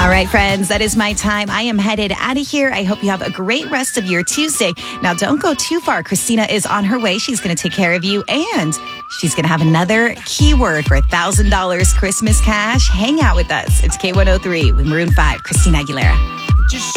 All right, friends, that is my time. I am headed out of here. I hope you have a great rest of your Tuesday. Now, don't go too far. Christina is on her way. She's going to take care of you, and she's going to have another keyword for $1,000 Christmas cash. Hang out with us. It's K103 with Maroon 5, Christina Aguilera.